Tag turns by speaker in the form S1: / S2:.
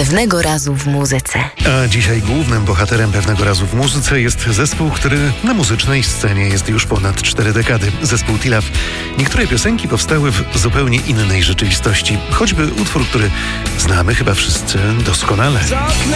S1: Pewnego razu w muzyce.
S2: A dzisiaj głównym bohaterem Pewnego razu w muzyce jest zespół, który na muzycznej scenie jest już ponad 4 dekady. Zespół Tilaf. Niektóre piosenki powstały w zupełnie innej rzeczywistości. Choćby utwór, który znamy chyba wszyscy doskonale.